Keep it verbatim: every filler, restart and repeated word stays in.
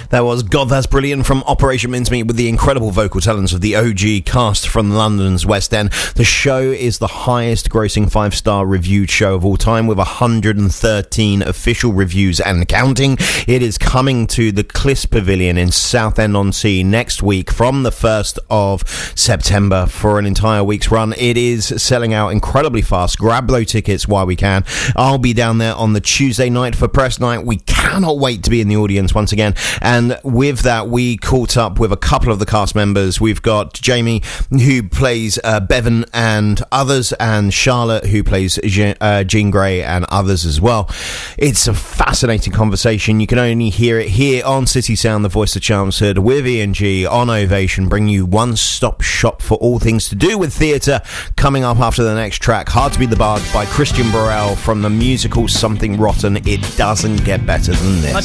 That was God That's Brilliant from Operation Mincemeat with the incredible vocal talents of the O G cast from London's West End. The show is the highest grossing five-star reviewed show of all time with one hundred thirteen official reviews and counting. It is coming to the Clisp Pavilion in Southend-on-Sea next week from the first of September for an entire week's run. It is selling out incredibly fast. Grab those tickets while we can. I'll be down there on the Tuesday night for press night. We cannot wait to be in the audience once again. And with that, we caught up with a couple of the cast members. We've got Jamie, who plays uh, Bevan and others, and Charlotte, who plays Je- uh, Jean Grey and others as well. It's a fascinating conversation. You can only hear it here on City Sound, the voice of Chelmsford, with Ian G on Ovation, bring you one-stop shop for all things to do with theatre. Coming up after the next track, Hard to Be the Bard by Christian Borel from the musical Something Rotten. It doesn't get better than this.